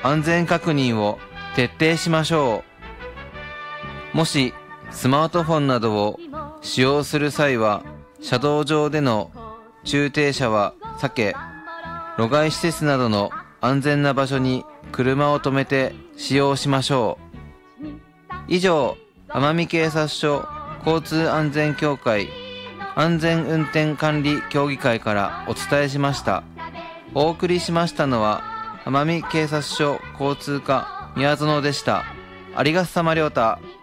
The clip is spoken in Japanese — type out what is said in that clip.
安全確認を徹底しましょう。もしスマートフォンなどを使用する際は、車道上での駐停車は避け、路外施設などの安全な場所に車を止めて使用しましょう。以上、奄美警察署交通安全協会安全運転管理協議会からお伝えしました。お送りしましたのは奄美警察署交通課宮園でした。ありがとさまりょうた。